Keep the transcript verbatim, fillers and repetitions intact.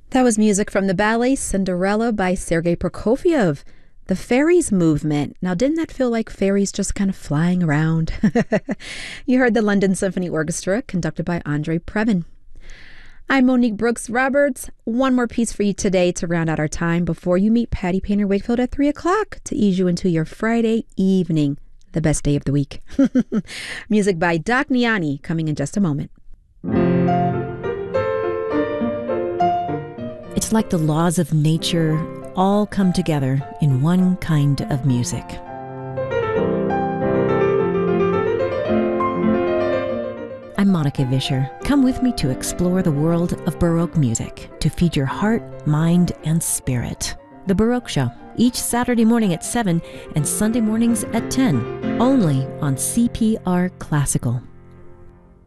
That was music from the ballet Cinderella by Sergei Prokofiev. The Fairies movement. Now, didn't that feel like fairies just kind of flying around? You heard the London Symphony Orchestra, conducted by Andre Previn. I'm Monique Brooks Roberts. One more piece for you today to round out our time before you meet Patty Painter Wakefield at three o'clock to ease you into your Friday evening, the best day of the week. Music by Doc Niani coming in just a moment. It's like the laws of nature all come together in one kind of music. I'm Monica Vischer. Come with me to explore the world of Baroque music to feed your heart, mind, and spirit. The Baroque Show, each Saturday morning at seven and Sunday mornings at ten, only on C P R Classical.